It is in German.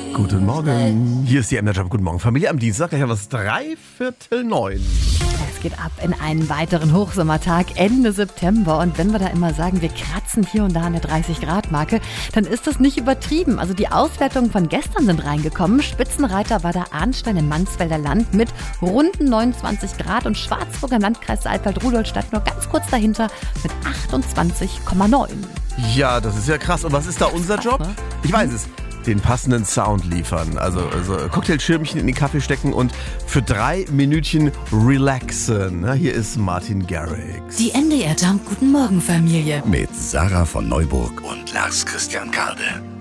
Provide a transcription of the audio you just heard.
Guten Morgen. Hier ist die MDR Job. Guten Morgen, Familie. Am Dienstag, gleich was 8:45. Es geht ab in einen weiteren Hochsommertag Ende September. Und wenn wir da immer sagen, wir kratzen hier und da an der 30-Grad-Marke, dann ist das nicht übertrieben. Also die Auswertungen von gestern sind reingekommen. Spitzenreiter war der Arnstein im Mansfelder Land mit runden 29 Grad und Schwarzburg im Landkreis Saalfeld-Rudolstadt nur ganz kurz dahinter mit 28,9. Ja, das ist ja krass. Und was ist da unser Job? Ich weiß es. Den passenden Sound liefern. Also Cocktailschirmchen in den Kaffee stecken und für 3 Minütchen relaxen. Na, hier ist Martin Garrix. Die NDR Jump Guten Morgen Familie. Mit Sarah von Neuburg und Lars Christian Karde.